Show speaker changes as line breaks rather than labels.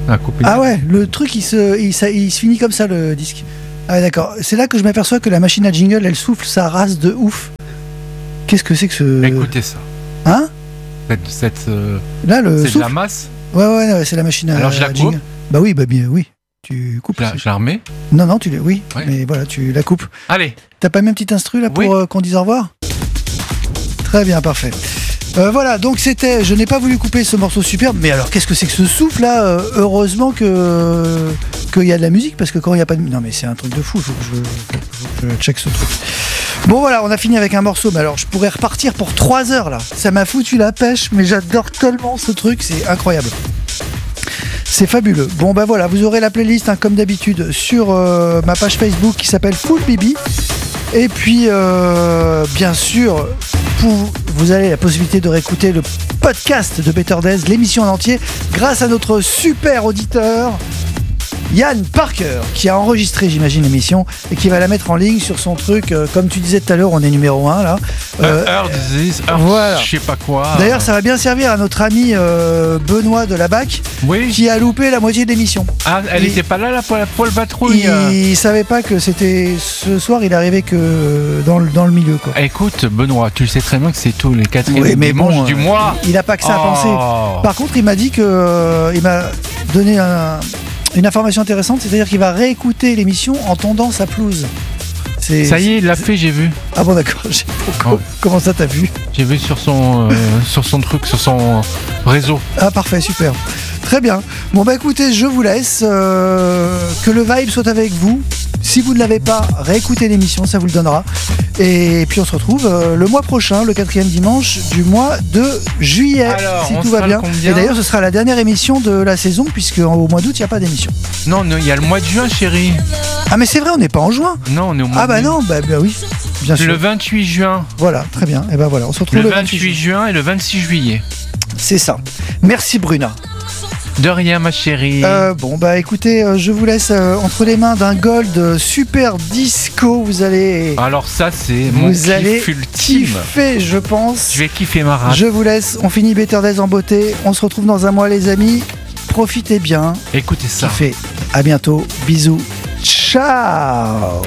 Ah ouais, le truc il se finit comme ça le disque. Ah ouais, d'accord. C'est là que je m'aperçois que la machine à jingle elle souffle, ça rase de ouf. Qu'est-ce que c'est que ce...
Écoutez ça.
Hein?
Là
le
c'est
souffle.
de la masse.
Ouais, c'est la machine à...
Alors je la coupe.
Jingle. Bah oui, oui. Tu coupes.
Je la remets.
Non, oui. Ouais. Mais voilà, tu la coupes.
Allez.
T'as pas mis un petit instru là pour qu'on dise au revoir? Très bien, parfait. Voilà, donc c'était... Je n'ai pas voulu couper ce morceau superbe, mais alors qu'est-ce que c'est que ce souffle là? Heureusement qu'il y a de la musique, parce que quand il n'y a pas de... Non mais c'est un truc de fou, il faut que je check ce truc. Bon voilà, on a fini avec un morceau, mais alors je pourrais repartir pour 3 heures là. Ça m'a foutu la pêche, mais j'adore tellement ce truc, c'est incroyable. C'est fabuleux. Bon bah voilà, vous aurez la playlist comme d'habitude sur ma page Facebook qui s'appelle Full Bibi. Et puis bien sûr, vous avez la possibilité de réécouter le podcast de Better Days, l'émission en entier, grâce à notre super auditeur Yann Parker, qui a enregistré, j'imagine, l'émission et qui va la mettre en ligne sur son truc. Comme tu disais tout à l'heure, on est numéro 1 là. Voilà.
Je sais pas quoi.
D'ailleurs, ça va bien servir à notre ami Benoît de la BAC, qui a loupé la moitié de l'émission.
Ah, elle était pas là pour le patrouille.
Il savait pas que c'était ce soir, il arrivait que dans le milieu, quoi.
Écoute, Benoît, tu sais très bien que c'est tous les 4e
dimanches
du mois.
Il a pas que ça à penser. Par contre, il m'a dit que il m'a donné une information intéressante, c'est-à-dire qu'il va réécouter l'émission en tondant sa pelouse.
Ça y est, il l'a fait, j'ai vu.
Ah bon, d'accord. Comment ça, t'as vu?
J'ai vu sur son truc, sur son réseau.
Ah parfait, super. Très bien. Bon bah écoutez, je vous laisse. Que le vibe soit avec vous. Si vous ne l'avez pas, réécoutez l'émission, ça vous le donnera. Et puis on se retrouve le mois prochain, le 4e dimanche du mois de juillet.
Alors,
si tout va bien. Et d'ailleurs, ce sera la dernière émission de la saison, puisque au mois d'août, il n'y a pas d'émission.
Non, il y a le mois de juin, chérie.
Ah mais c'est vrai, on n'est pas en juin.
Non, on est au mois
de mai. Non, bah oui, bien sûr.
Le 28 juin.
Voilà, très bien. Et ben voilà, on se retrouve
le 28 juin et le 26 juillet.
C'est ça. Merci Bruna.
De rien, ma chérie.
Bon bah écoutez, je vous laisse entre les mains d'un gold super disco. Vous allez...
Alors ça c'est mon kiff ultime.
Kiffer, je pense.
Je vais kiffer ma race.
Je vous laisse, on finit Better Days en beauté. On se retrouve dans un mois les amis. Profitez bien.
Écoutez ça.
Kiffez. À bientôt. Bisous. Ciao.